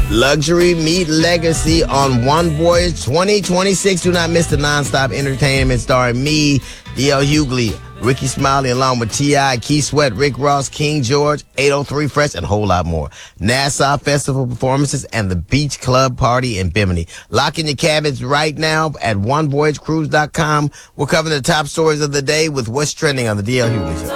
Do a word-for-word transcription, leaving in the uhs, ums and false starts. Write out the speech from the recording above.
Luxury meet legacy on One Voyage twenty twenty-six. Do not miss the nonstop entertainment starring me, D L Hughley, Ricky Smiley, along with T I, Keith Sweat, Rick Ross, King George, eight oh three Fresh, and a whole lot more. Nassau Festival performances and the Beach Club Party in Bimini. Lock in your cabins right now at one voyage cruise dot com. We're covering the top stories of the day with what's trending on the D L Hughley Show.